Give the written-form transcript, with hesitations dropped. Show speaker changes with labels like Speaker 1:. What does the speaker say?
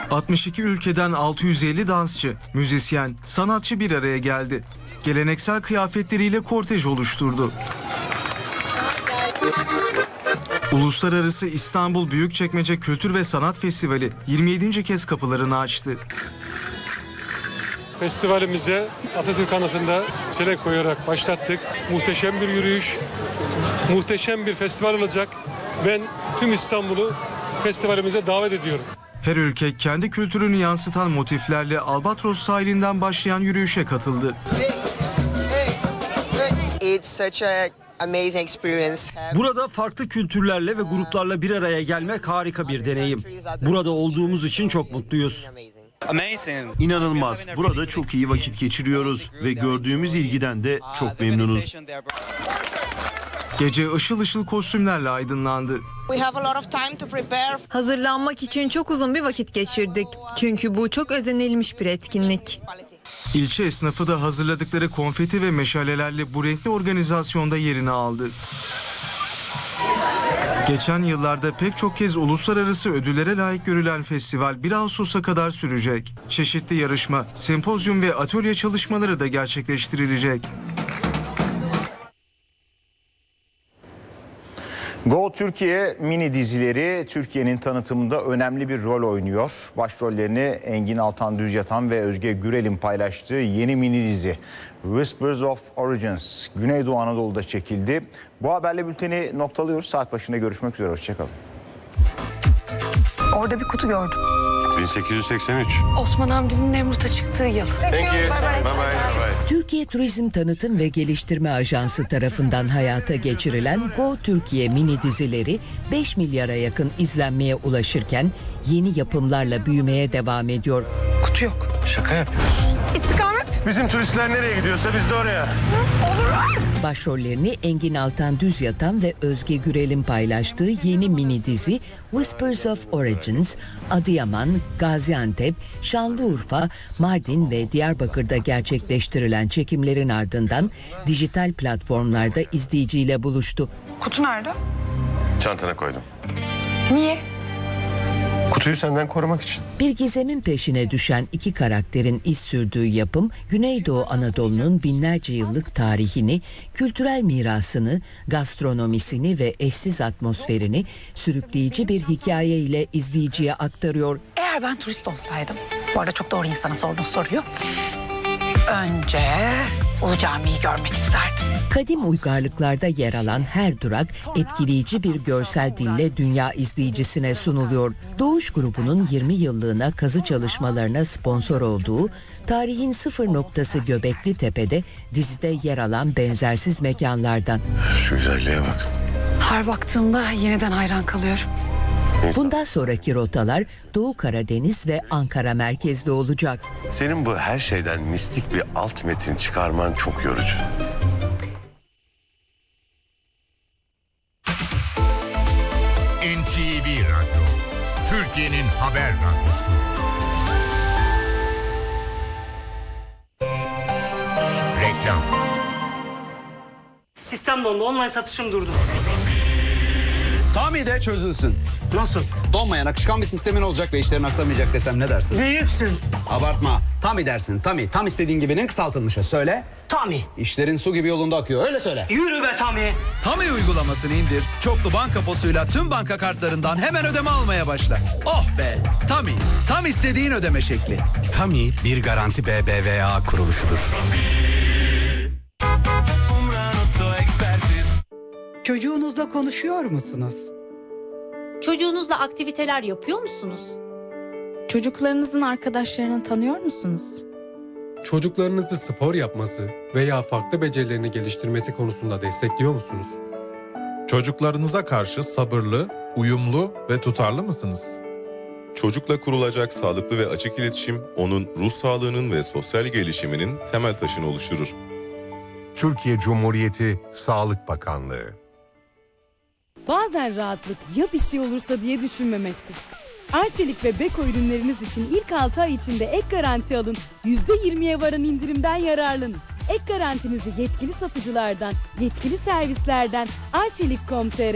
Speaker 1: 62 ülkeden 650 dansçı, müzisyen, sanatçı bir araya geldi. Geleneksel kıyafetleriyle kortej oluşturdu. Uluslararası İstanbul Büyükçekmece Kültür ve Sanat Festivali 27. kez kapılarını açtı.
Speaker 2: Festivalimize Atatürk Anıtı'nda çelenk koyarak başlattık. Muhteşem bir yürüyüş, muhteşem bir festival olacak. Ben tüm İstanbul'u festivalimize davet ediyorum.
Speaker 1: Her ülke kendi kültürünü yansıtan motiflerle Albatros sahilinden başlayan yürüyüşe katıldı.
Speaker 3: Burada farklı kültürlerle ve gruplarla bir araya gelmek harika bir deneyim. Burada olduğumuz için çok mutluyuz.
Speaker 4: İnanılmaz. Burada çok iyi vakit geçiriyoruz ve gördüğümüz ilgiden de çok memnunuz.
Speaker 1: Gece ışıl ışıl kostümlerle aydınlandı.
Speaker 5: Hazırlanmak için çok uzun bir vakit geçirdik. Çünkü bu çok özenilmiş bir etkinlik.
Speaker 1: İlçe esnafı da hazırladıkları konfeti ve meşalelerle bu renkli organizasyonda yerini aldı. Geçen yıllarda pek çok kez uluslararası ödüllere layık görülen festival 1 Ağustos'a kadar sürecek. Çeşitli yarışma, sempozyum ve atölye çalışmaları da gerçekleştirilecek.
Speaker 6: Go Türkiye mini dizileri Türkiye'nin tanıtımında önemli bir rol oynuyor. Başrollerini Engin Altan Düzyatan ve Özge Gürel'in paylaştığı yeni mini dizi Whispers of Origins Güneydoğu Anadolu'da çekildi. Bu haberle bülteni noktalıyoruz. Saat başında görüşmek üzere. Hoşçakalın.
Speaker 7: Orada bir kutu gördüm.
Speaker 8: 1883.
Speaker 7: Osman amcanın Nemrut'a çıktığı yıl.
Speaker 8: Thank you. Bye bye.
Speaker 9: Türkiye Turizm Tanıtım ve Geliştirme Ajansı tarafından hayata geçirilen Go Türkiye mini dizileri 5 milyara yakın izlenmeye ulaşırken yeni yapımlarla büyümeye devam ediyor.
Speaker 7: Kutu yok.
Speaker 8: Şaka yapıyorsun.
Speaker 7: İstikamet.
Speaker 8: Bizim turistler nereye gidiyorsa biz de oraya.
Speaker 9: Başrollerini Engin Altan Düzyatan ve Özge Gürel'in paylaştığı yeni mini dizi Whispers of Origins, Adıyaman, Gaziantep, Şanlıurfa, Mardin ve Diyarbakır'da gerçekleştirilen çekimlerin ardından dijital platformlarda izleyiciyle buluştu.
Speaker 7: Kutu nerede?
Speaker 8: Çantana koydum.
Speaker 7: Niye?
Speaker 8: Kutuyu senden korumak için.
Speaker 9: Bir gizemin peşine düşen iki karakterin iz sürdüğü yapım, Güneydoğu Anadolu'nun binlerce yıllık tarihini, kültürel mirasını, gastronomisini ve eşsiz atmosferini sürükleyici bir hikaye ile izleyiciye aktarıyor.
Speaker 7: Eğer ben turist olsaydım, bu arada çok doğru insana sorduğun soruyu. Önce Ulu Cami'yi görmek isterdim.
Speaker 9: Kadim uygarlıklarda yer alan her durak etkileyici bir görsel dille dünya izleyicisine sunuluyor. Doğuş grubunun 20 yıllığına kazı çalışmalarına sponsor olduğu tarihin sıfır noktası Göbekli Tepe'de dizide yer alan benzersiz mekanlardan.
Speaker 8: Şu güzelliğe bak.
Speaker 7: Her baktığımda yeniden hayran kalıyorum.
Speaker 9: Bundan sonraki rotalar Doğu Karadeniz ve Ankara merkezli olacak.
Speaker 8: Senin bu her şeyden mistik bir alt metin çıkarman çok yorucu.
Speaker 10: NTV Radyo, Türkiye'nin haber radyosu. Reklam.
Speaker 11: Sistem dondu, online satışım durdu.
Speaker 12: Tamam de çözülsün.
Speaker 11: Nasıl?
Speaker 12: Donmayan akışkan bir sistemin olacak ve işlerin aksamayacak desem ne dersin?
Speaker 11: Büyüksün.
Speaker 12: Abartma. Tami dersin. Tami. Tam istediğin gibinin kısaltılmışı. Söyle.
Speaker 11: Tami.
Speaker 12: İşlerin su gibi yolunda akıyor. Öyle söyle.
Speaker 11: Yürü be Tami.
Speaker 13: Tami uygulamasını indir. Çoklu banka posuyla tüm banka kartlarından hemen ödeme almaya başla. Oh be. Tami. Tam istediğin ödeme şekli.
Speaker 14: Tami bir Garanti BBVA kuruluşudur.
Speaker 15: Çocuğunuzla konuşuyor musunuz?
Speaker 16: Çocuğunuzla aktiviteler yapıyor musunuz?
Speaker 17: Çocuklarınızın arkadaşlarını tanıyor musunuz?
Speaker 18: Çocuklarınızı spor yapması veya farklı becerilerini geliştirmesi konusunda destekliyor musunuz?
Speaker 19: Çocuklarınıza karşı sabırlı, uyumlu ve tutarlı mısınız?
Speaker 20: Çocukla kurulacak sağlıklı ve açık iletişim, onun ruh sağlığının ve sosyal gelişiminin temel taşını oluşturur.
Speaker 21: Türkiye Cumhuriyeti Sağlık Bakanlığı.
Speaker 22: Bazen rahatlık ya bir şey olursa diye düşünmemektir. Arçelik ve Beko ürünleriniz için ilk 6 ay içinde ek garanti alın. %20'ye varan indirimden yararlanın. Ek garantinizi yetkili satıcılardan, yetkili servislerden Arçelik.com.tr